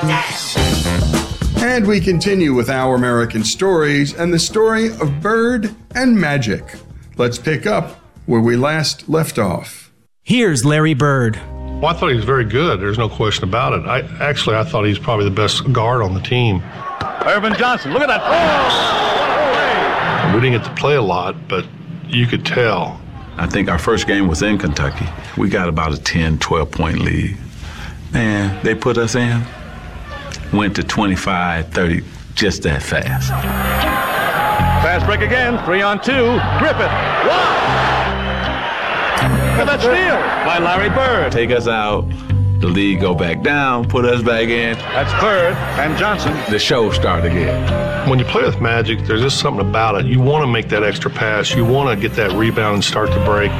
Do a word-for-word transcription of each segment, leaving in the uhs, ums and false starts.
And we continue with Our American Stories and the story of Bird and Magic. Let's pick up where we last left off. Here's Larry Bird. Well, I thought he was very good. There's no question about it. I Actually, I thought he was probably the best guard on the team. Irvin Johnson, look at that. Oh, what a play. We didn't get to play a lot, but you could tell. I think our first game was in Kentucky. We got about a ten, twelve point lead. Man, they put us in, went to twenty-five, thirty, just that fast. Fast break again, three on two. Griffith, wow! Look at that steal by Larry Bird. Take us out, the lead go back down, put us back in. That's Bird and Johnson. The show start again. When you play with Magic, there's just something about it. You want to make that extra pass. You want to get that rebound and start to break.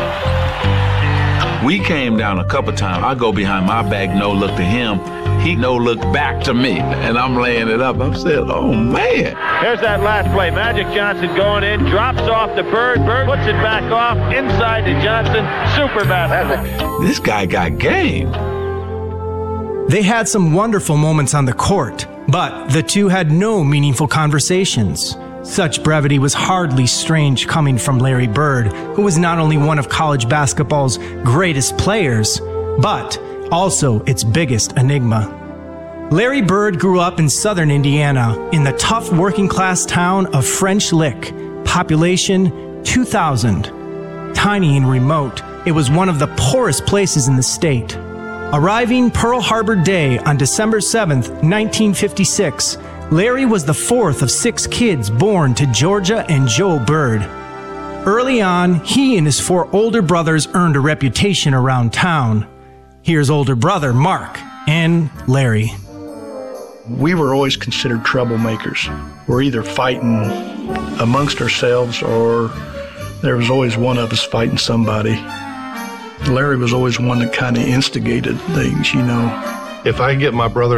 We came down a couple times. I go behind my back, no look to him. He no look back to me, and I'm laying it up. I'm saying, oh, man. Here's that last play. Magic Johnson going in, drops off to Bird. Bird puts it back off, inside to Johnson. Super basket. This guy got game. They had some wonderful moments on the court, but the two had no meaningful conversations. Such brevity was hardly strange coming from Larry Bird, who was not only one of college basketball's greatest players, but also its biggest enigma. Larry Bird grew up in southern Indiana in the tough working-class town of French Lick, population two thousand. Tiny and remote, it was one of the poorest places in the state. Arriving Pearl Harbor Day on December seventh, nineteen fifty-six, Larry was the fourth of six kids born to Georgia and Joe Bird. Early on, he and his four older brothers earned a reputation around town. Here's older brother Mark and Larry. We were always considered troublemakers. We're either fighting amongst ourselves or there was always one of us fighting somebody. Larry was always one that kind of instigated things, you know. If I get my brother